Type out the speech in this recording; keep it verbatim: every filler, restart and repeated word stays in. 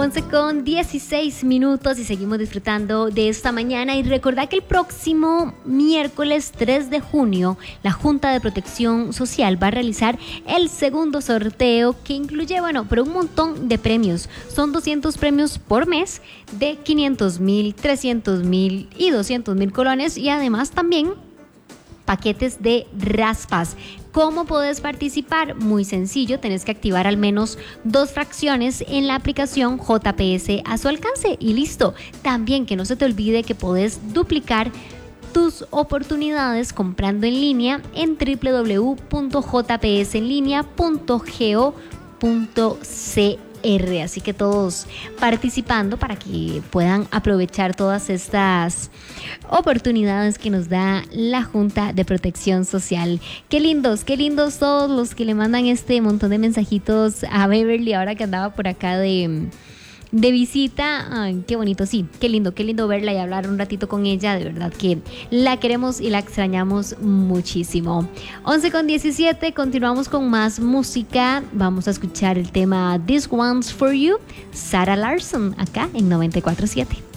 once con dieciséis minutos y seguimos disfrutando de esta mañana. Y recordad que el próximo miércoles tres de junio la Junta de Protección Social va a realizar el segundo sorteo, que incluye, bueno, pero un montón de premios. Son doscientos premios por mes de quinientos mil, trescientos mil y doscientos mil colones, y además también paquetes de raspas. ¿Cómo podés participar? Muy sencillo, tenés que activar al menos dos fracciones en la aplicación J P S a su alcance y listo. También que no se te olvide que podés duplicar tus oportunidades comprando en línea en w w w punto j p s en línea punto go punto c r. Así que todos participando para que puedan aprovechar todas estas oportunidades que nos da la Junta de Protección Social. Qué lindos, qué lindos todos los que le mandan este montón de mensajitos a Beverly ahora que andaba por acá de... de visita. Ay, qué bonito, sí, qué lindo, qué lindo verla y hablar un ratito con ella. De verdad que la queremos y la extrañamos muchísimo. once con diecisiete, continuamos con más música. Vamos a escuchar el tema This One's For You, Sarah Larson, acá en noventa y cuatro siete.